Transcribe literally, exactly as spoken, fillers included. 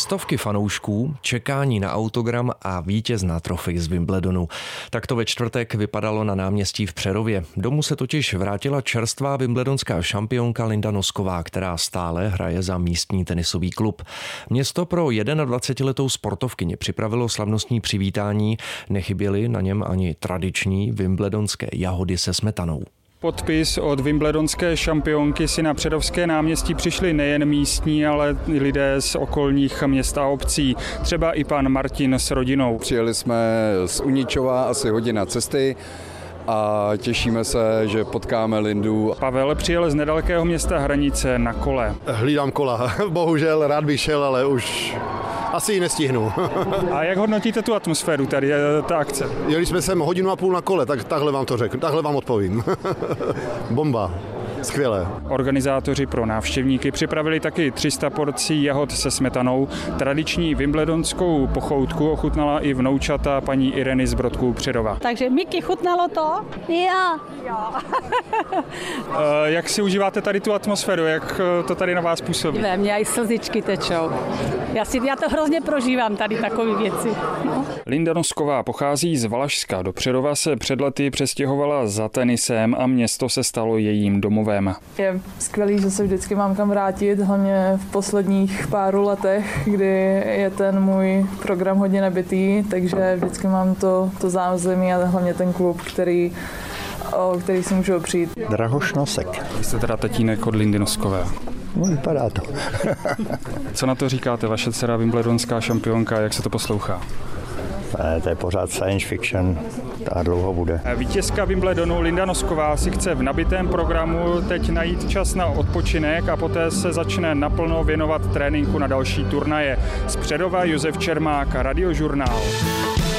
Stovky fanoušků, čekání na autogram a vítězná trofej z Wimbledonu. Tak to ve čtvrtek vypadalo na náměstí v Přerově. Domů se totiž vrátila čerstvá wimbledonská šampionka Linda Nosková, která stále hraje za místní tenisový klub. Město pro dvacetiletou sportovkyni připravilo slavnostní přivítání, nechyběly na něm ani tradiční wimbledonské jahody se smetanou. Podpis od wimbledonské šampionky si na Přerovské náměstí přišli nejen místní, ale i lidé z okolních měst a obcí. Třeba i pan Martin s rodinou. Přijeli jsme z Uničova, asi hodina cesty, a těšíme se, že potkáme Lindu. Pavel přijel z nedalekého města Hranice na kole. Hlídám kola. Bohužel rád bych šel, ale už asi ji nestihnu. A jak hodnotíte tu atmosféru tady, ta akce? Jeli jsme sem hodinu a půl na kole, tak takhle vám to řeknu, takhle vám odpovím. Bomba. Skvělé. Organizátoři pro návštěvníky připravili taky tři sta porcí jahod se smetanou. Tradiční wimbledonskou pochoutku ochutnala i vnoučata paní Ireny z Brodků Přerova. Takže Miky, chutnalo to? Jo. Jo. Jak si užíváte tady tu atmosféru? Jak to tady na vás působí? Ve mně i slzičky tečou. Já, si, já to hrozně prožívám tady takové věci. No. Linda Nosková pochází z Valašska. Do Přerova se před lety přestěhovala za tenisem a město se stalo jejím domovem. Je skvělý, že se vždycky mám kam vrátit, hlavně v posledních páru letech, kdy je ten můj program hodně nabitý, takže vždycky mám to, to zázemí a hlavně ten klub, který, o který si můžu přijít. Drahoš Nosek. Vy jste teda tatínek od Lindy Noskové. No, vypadá to. Co na to říkáte, vaše dcera wimbledonská šampionka, jak se to poslouchá? Ne, to je pořád science fiction, ta dlouho bude. Vítězka Wimbledonu Linda Nosková si chce v nabitém programu teď najít čas na odpočinek a poté se začne naplno věnovat tréninku na další turnaje. Z Přerova Josef Čermák, Radiožurnál.